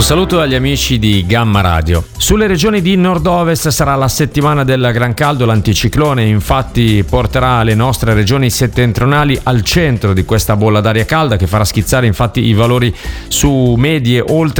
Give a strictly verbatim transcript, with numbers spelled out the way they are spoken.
saluto agli amici di Gamma Radio. Sulle regioni di nord-ovest sarà la settimana del gran caldo, l'anticiclone infatti porterà le nostre regioni settentrionali al centro di questa bolla d'aria calda che farà schizzare infatti i valori su medie oltre